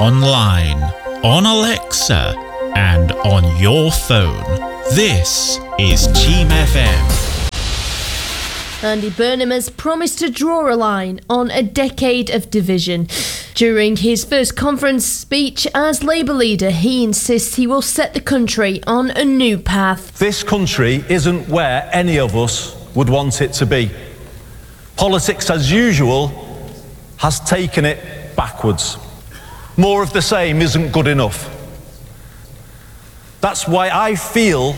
online, on Alexa, and on your phone. This is Team FM. Andy Burnham has promised to draw a line on a decade of division. During his first conference speech as Labour leader, he insists he will set the country on a new path. This country isn't where any of us would want it to be. Politics as usual has taken it backwards. More of the same isn't good enough. That's why I feel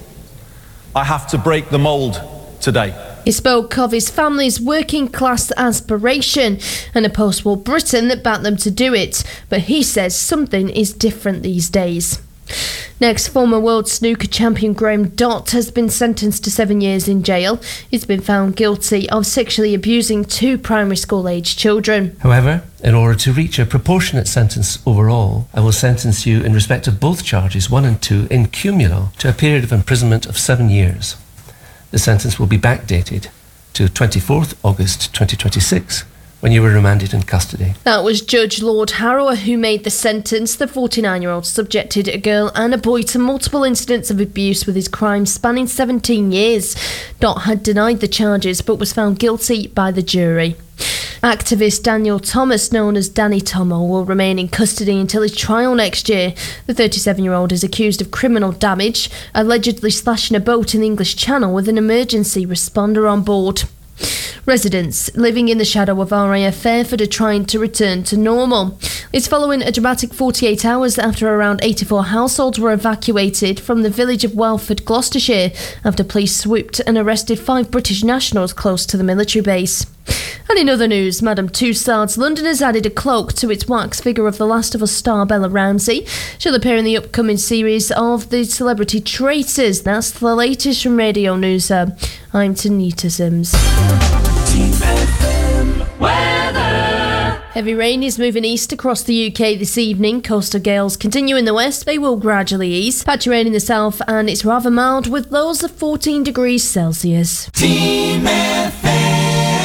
I have to break the mould today. He spoke of his family's working class aspiration and a post-war Britain that backed them to do it, but he says something is different these days. Next, former world snooker champion Graham Dott has been sentenced to 7 years in jail. He's been found guilty of sexually abusing 2 primary school-aged children. However, in order to reach a proportionate sentence overall, I will sentence you in respect of both charges 1 and 2 in cumulo to a period of imprisonment of 7 years. The sentence will be backdated to 24th August 2026, when you were remanded in custody. That was Judge Lord Harrower who made the sentence. The 49-year-old subjected a girl and a boy to multiple incidents of abuse, with his crime spanning 17 years. Dott had denied the charges but was found guilty by the jury. Activist Daniel Thomas, known as Danny Tomo, will remain in custody until his trial next year. The 37-year-old is accused of criminal damage, allegedly slashing a boat in the English Channel with an emergency responder on board. Residents living in the shadow of RAF Fairford are trying to return to normal. It's following a dramatic 48 hours after around 84 households were evacuated from the village of Welford, Gloucestershire, after police swooped and arrested 5 British nationals close to the military base. And in other news, Madame Tussauds London has added a cloak to its wax figure of The Last of Us star Bella Ramsey. She'll appear in the upcoming series of The Celebrity Traitors. That's the latest from Radio News. I'm Tanita Sims. Team FM weather. Heavy rain is moving east across the UK this evening. Coastal gales continue in the west. They will gradually ease. Patchy rain in the south, and it's rather mild with lows of 14 degrees Celsius. Team FM.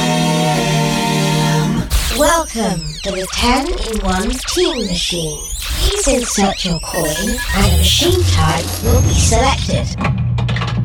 Welcome to the 10-in-1 Team Machine. Please insert your coin and a machine type will be selected.